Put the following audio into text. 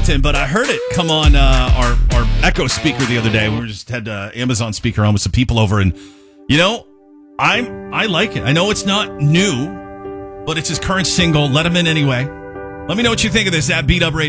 often, but I heard it come on our Echo speaker the other day. We just had Amazon speaker on with some people over, and I like it. I know it's not new, but it's his current single. Let him in anyway. Let me know what you think of this at Beat Up Radio.